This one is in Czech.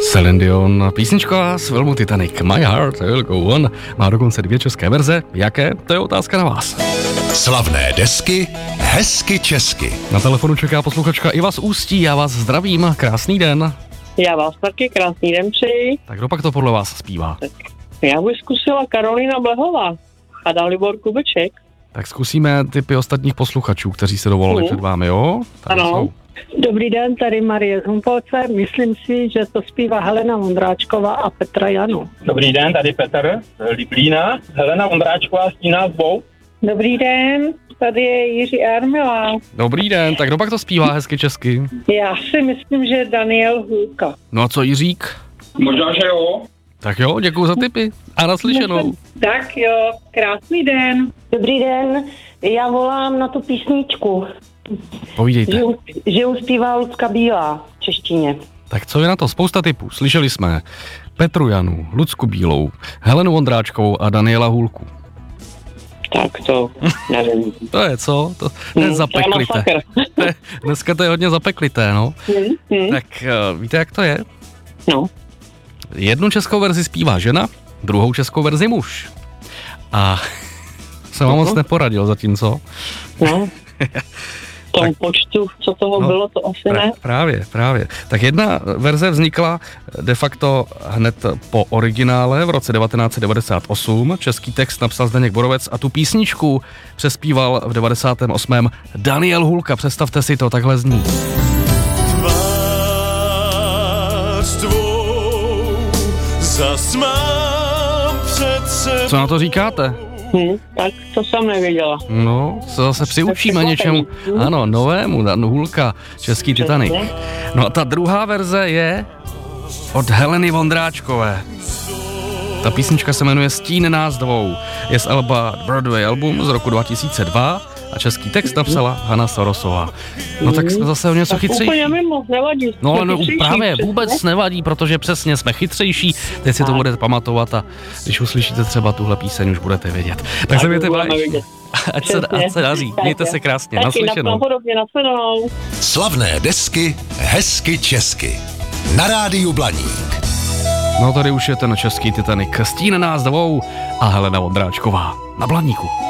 Celine Dion, písnička z filmu Titanic, My Heart Will Go On, má dokonce 2 české verze. Jaké? To je otázka na vás. Slavné desky, hezky česky. Na telefonu čeká posluchačka Iva z Ústí, já vás zdravím, krásný den. Já vás taky, krásný den přeji. Tak kdo pak to podle vás zpívá? Tak já bych zkusila Karolina Blehová a Dalibor Kubeček. Tak zkusíme typy ostatních posluchačů, kteří se dovolali před vámi, jo? Tady ano. jsou. Dobrý den, tady Marie z Humpolce. Myslím si, že to zpívá Helena Vondráčková a Petra Janu. Dobrý den, tady Petr z Liblína. Helena Vondráčková s nás dvou. Dobrý den, tady je Jiří Armila. Dobrý den, tak kdo pak to zpívá hezky česky? Já si myslím, že Daniel Hůlka. No a co Jiřík? Možná, že jo. Tak jo, děkuju za tipy a naslyšenou. Tak jo, krásný den. Dobrý den, já volám na tu písničku, Povídejte. že uspívá Lucka Bílá v češtině. Tak co je na to? Spousta tipů. Slyšeli jsme Petru Janu, Lucku Bílou, Helenu Vondráčkovou a Daniela Hůlku. Tak to, nevím. To je co? To je zapeklité. Dneska to je hodně zapeklité, no. Tak víte, jak to je? No. Jednu českou verzi zpívá žena, druhou českou verzi muž. A jsem vám moc neporadil zatím, co? No. Tom tak, počtu, co toho bylo, to asi ne. Právě. Tak jedna verze vznikla de facto hned po originále v roce 1998. Český text napsal Zdeněk Borovec a tu písničku přespíval v 98. Daniel Hůlka. Představte si to, takhle zní. Co na to říkáte? Tak to jsem nevěděla. No, se zase přiučíme něčemu, ano, novému, Dan Hůlka, český Titanic. No a ta druhá verze je od Heleny Vondráčkové. Ta písnička se jmenuje Stín nás dvou. Je z alba Broadway album z roku 2002 a český text napsala Hana Sorosová. No tak jsme zase o něco chytřejší. Úplně mimo, nevadí. No ale právě vůbec nevadí, protože přesně jsme chytřejší. Teď si to budete pamatovat a když uslyšíte třeba tuhle píseň, už budete vědět. Tak se mějte blíž. Ať se daří. Mějte se krásně. Naslyšenou. Naslyšenou. Slavné desky, hezky česky. Na rádiu Blaník. No tady už je ten český Titanic. Stín nás dvou a Helena Vondráčková na Blaníku.